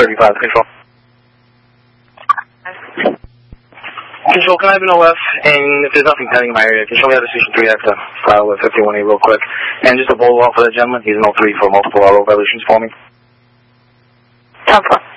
35, Control. Control, can I have an OF? And if there's nothing pending in my area, can you show me how to Station 3 I have to file with 51A real quick? And just a bolo off for that gentleman. He's an 03 for multiple auto violations for me. 10-4.